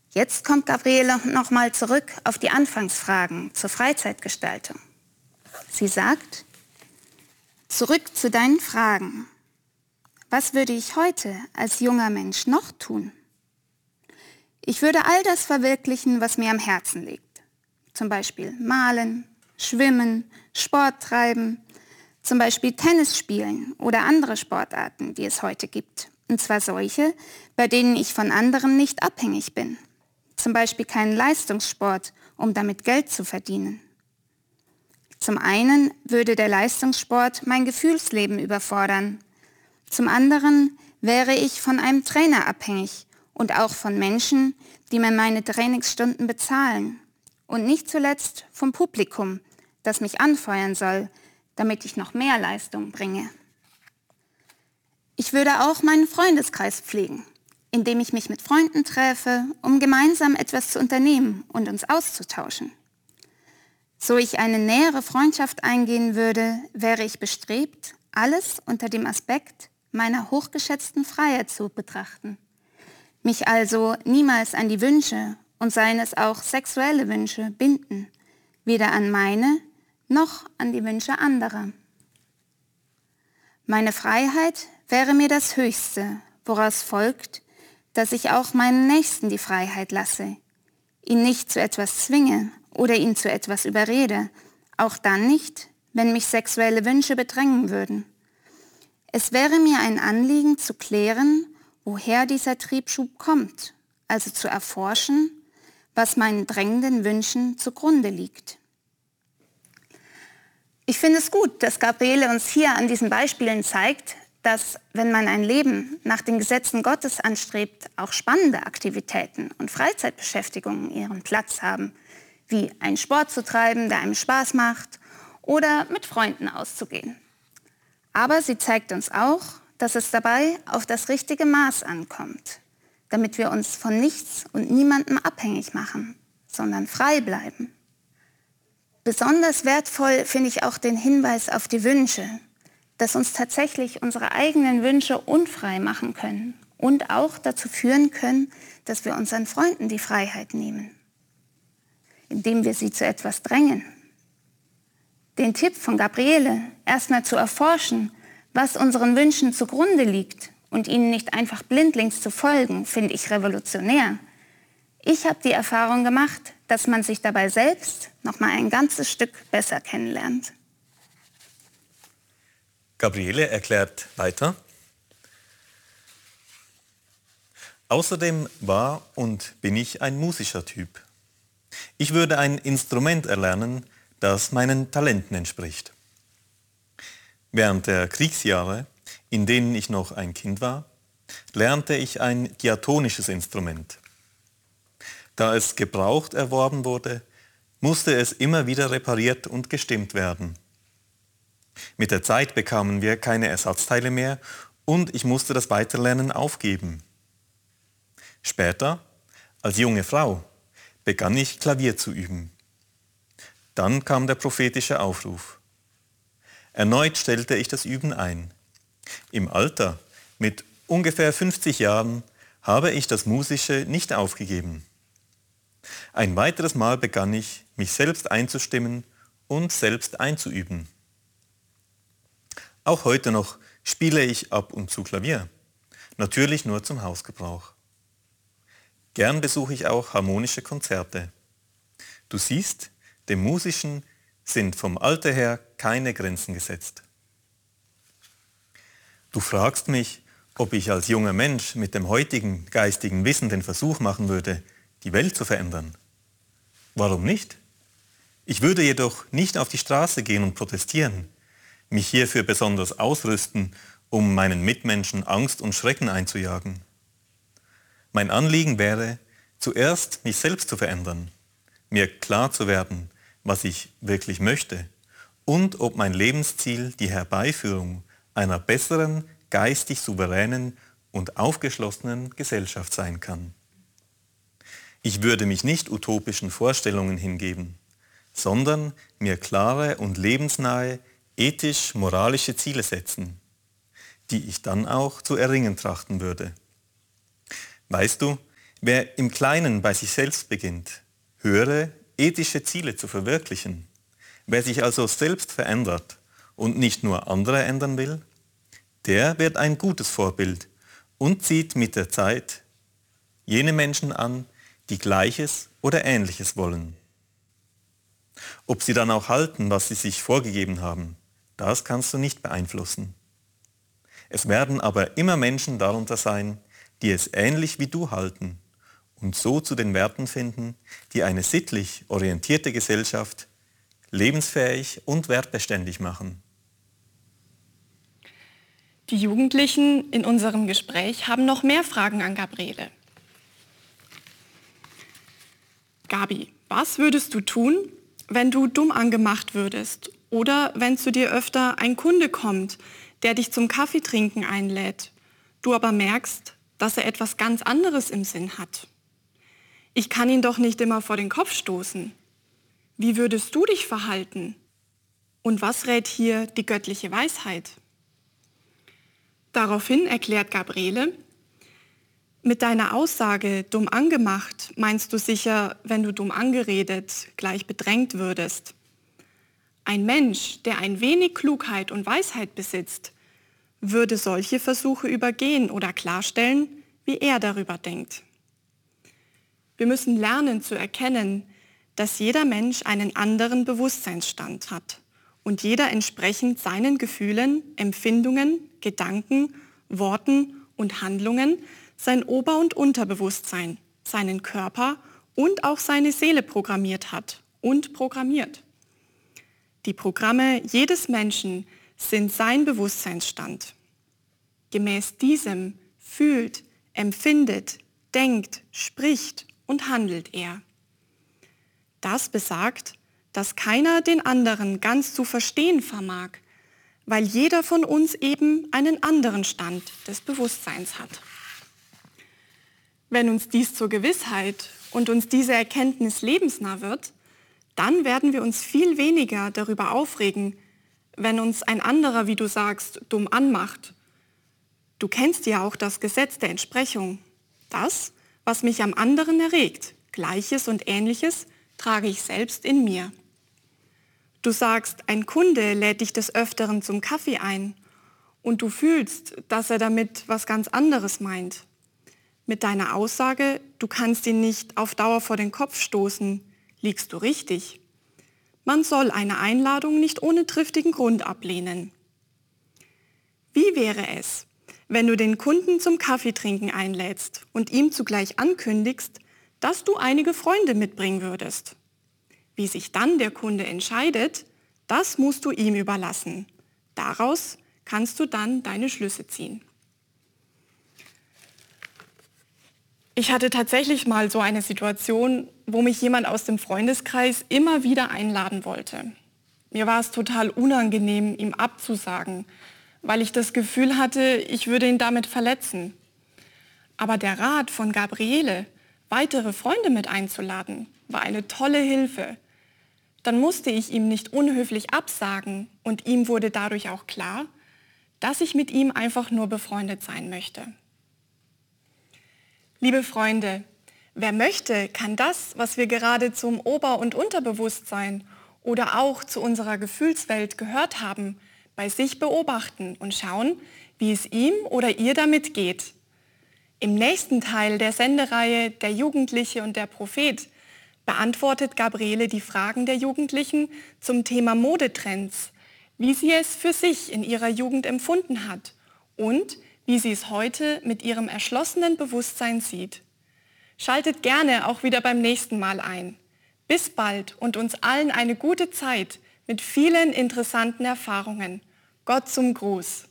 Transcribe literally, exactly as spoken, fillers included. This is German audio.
Jetzt kommt Gabriele nochmal zurück auf die Anfangsfragen zur Freizeitgestaltung. Sie sagt, zurück zu deinen Fragen. Was würde ich heute als junger Mensch noch tun? Ich würde all das verwirklichen, was mir am Herzen liegt. Zum Beispiel malen, schwimmen, Sport treiben, zum Beispiel Tennis spielen oder andere Sportarten, die es heute gibt. Und zwar solche, bei denen ich von anderen nicht abhängig bin. Zum Beispiel keinen Leistungssport, um damit Geld zu verdienen. Zum einen würde der Leistungssport mein Gefühlsleben überfordern. Zum anderen wäre ich von einem Trainer abhängig und auch von Menschen, die mir meine Trainingsstunden bezahlen. Und nicht zuletzt vom Publikum, das mich anfeuern soll, damit ich noch mehr Leistung bringe. Ich würde auch meinen Freundeskreis pflegen, indem ich mich mit Freunden treffe, um gemeinsam etwas zu unternehmen und uns auszutauschen. So ich eine nähere Freundschaft eingehen würde, wäre ich bestrebt, alles unter dem Aspekt meiner hochgeschätzten Freiheit zu betrachten. Mich also niemals an die Wünsche, und seien es auch sexuelle Wünsche, binden, weder an meine noch an die Wünsche anderer. Meine Freiheit wäre mir das Höchste, woraus folgt, dass ich auch meinen Nächsten die Freiheit lasse, ihn nicht zu etwas zwinge oder ihn zu etwas überrede, auch dann nicht, wenn mich sexuelle Wünsche bedrängen würden. Es wäre mir ein Anliegen zu klären, woher dieser Triebschub kommt, also zu erforschen, was meinen drängenden Wünschen zugrunde liegt. Ich finde es gut, dass Gabriele uns hier an diesen Beispielen zeigt, dass, wenn man ein Leben nach den Gesetzen Gottes anstrebt, auch spannende Aktivitäten und Freizeitbeschäftigungen ihren Platz haben, wie einen Sport zu treiben, der einem Spaß macht, oder mit Freunden auszugehen. Aber sie zeigt uns auch, dass es dabei auf das richtige Maß ankommt, damit wir uns von nichts und niemandem abhängig machen, sondern frei bleiben. Besonders wertvoll finde ich auch den Hinweis auf die Wünsche, dass uns tatsächlich unsere eigenen Wünsche unfrei machen können und auch dazu führen können, dass wir unseren Freunden die Freiheit nehmen, indem wir sie zu etwas drängen. Den Tipp von Gabriele, erstmal zu erforschen, was unseren Wünschen zugrunde liegt und ihnen nicht einfach blindlings zu folgen, finde ich revolutionär. Ich habe die Erfahrung gemacht, dass man sich dabei selbst noch mal ein ganzes Stück besser kennenlernt. Gabriele erklärt weiter. Außerdem war und bin ich ein musischer Typ. Ich würde ein Instrument erlernen, das meinen Talenten entspricht. Während der Kriegsjahre, in denen ich noch ein Kind war, lernte ich ein diatonisches Instrument. Da es gebraucht erworben wurde, musste es immer wieder repariert und gestimmt werden. Mit der Zeit bekamen wir keine Ersatzteile mehr und ich musste das Weiterlernen aufgeben. Später, als junge Frau, begann ich Klavier zu üben. Dann kam der prophetische Aufruf. Erneut stellte ich das Üben ein. Im Alter, mit ungefähr fünfzig Jahren, habe ich das Musische nicht aufgegeben. Ein weiteres Mal begann ich, mich selbst einzustimmen und selbst einzuüben. Auch heute noch spiele ich ab und zu Klavier, natürlich nur zum Hausgebrauch. Gern besuche ich auch harmonische Konzerte. Du siehst, dem Musischen sind vom Alter her keine Grenzen gesetzt. Du fragst mich, ob ich als junger Mensch mit dem heutigen geistigen Wissen den Versuch machen würde, die Welt zu verändern. Warum nicht? Ich würde jedoch nicht auf die Straße gehen und protestieren, mich hierfür besonders ausrüsten, um meinen Mitmenschen Angst und Schrecken einzujagen. Mein Anliegen wäre, zuerst mich selbst zu verändern, mir klar zu werden, was ich wirklich möchte und ob mein Lebensziel die Herbeiführung einer besseren, geistig souveränen und aufgeschlossenen Gesellschaft sein kann. Ich würde mich nicht utopischen Vorstellungen hingeben, sondern mir klare und lebensnahe, ethisch-moralische Ziele setzen, die ich dann auch zu erringen trachten würde. Weißt du, Wer im Kleinen bei sich selbst beginnt, höhere ethische Ziele zu verwirklichen, wer sich also selbst verändert und nicht nur andere ändern will, der wird ein gutes Vorbild und zieht mit der Zeit jene Menschen an, die Gleiches oder Ähnliches wollen. Ob sie dann auch halten, was sie sich vorgegeben haben, das kannst du nicht beeinflussen. Es werden aber immer Menschen darunter sein, die es ähnlich wie du halten und so zu den Werten finden, die eine sittlich orientierte Gesellschaft lebensfähig und wertbeständig machen. Die Jugendlichen in unserem Gespräch haben noch mehr Fragen an Gabriele. Gabi, was würdest du tun, wenn du dumm angemacht würdest oder wenn zu dir öfter ein Kunde kommt, der dich zum Kaffeetrinken einlädt, du aber merkst, dass er etwas ganz anderes im Sinn hat? Ich kann ihn doch nicht immer vor den Kopf stoßen. Wie würdest du dich verhalten? Und was rät hier die göttliche Weisheit? Daraufhin erklärt Gabriele: Mit deiner Aussage dumm angemacht meinst du sicher, wenn du dumm angeredet gleich bedrängt würdest. Ein Mensch, der ein wenig Klugheit und Weisheit besitzt, würde solche Versuche übergehen oder klarstellen, wie er darüber denkt. Wir müssen lernen zu erkennen, dass jeder Mensch einen anderen Bewusstseinsstand hat und jeder entsprechend seinen Gefühlen, Empfindungen, Gedanken, Worten und Handlungen sein Ober- und Unterbewusstsein, seinen Körper und auch seine Seele programmiert hat und programmiert. Die Programme jedes Menschen sind sein Bewusstseinsstand. Gemäß diesem fühlt, empfindet, denkt, spricht und handelt er. Das besagt, dass keiner den anderen ganz zu verstehen vermag, weil jeder von uns eben einen anderen Stand des Bewusstseins hat. Wenn uns dies zur Gewissheit und uns diese Erkenntnis lebensnah wird, dann werden wir uns viel weniger darüber aufregen, wenn uns ein anderer, wie du sagst, dumm anmacht. Du kennst ja auch das Gesetz der Entsprechung. Das, was mich am anderen erregt, Gleiches und Ähnliches, trage ich selbst in mir. Du sagst, ein Kunde lädt dich des Öfteren zum Kaffee ein und du fühlst, dass er damit was ganz anderes meint. Mit deiner Aussage, du kannst ihn nicht auf Dauer vor den Kopf stoßen, liegst du richtig. Man soll eine Einladung nicht ohne triftigen Grund ablehnen. Wie wäre es, wenn du den Kunden zum Kaffeetrinken einlädst und ihm zugleich ankündigst, dass du einige Freunde mitbringen würdest? Wie sich dann der Kunde entscheidet, das musst du ihm überlassen. Daraus kannst du dann deine Schlüsse ziehen. Ich hatte tatsächlich mal so eine Situation, wo mich jemand aus dem Freundeskreis immer wieder einladen wollte. Mir war es total unangenehm, ihm abzusagen, weil ich das Gefühl hatte, ich würde ihn damit verletzen. Aber der Rat von Gabriele, weitere Freunde mit einzuladen, war eine tolle Hilfe. Dann musste ich ihm nicht unhöflich absagen und ihm wurde dadurch auch klar, dass ich mit ihm einfach nur befreundet sein möchte. Liebe Freunde, wer möchte, kann das, was wir gerade zum Ober- und Unterbewusstsein oder auch zu unserer Gefühlswelt gehört haben, bei sich beobachten und schauen, wie es ihm oder ihr damit geht. Im nächsten Teil der Sendereihe Der Jugendliche und der Prophet beantwortet Gabriele die Fragen der Jugendlichen zum Thema Modetrends, wie sie es für sich in ihrer Jugend empfunden hat und wie sie es heute mit ihrem erschlossenen Bewusstsein sieht. Schaltet gerne auch wieder beim nächsten Mal ein. Bis bald und uns allen eine gute Zeit mit vielen interessanten Erfahrungen. Gott zum Gruß.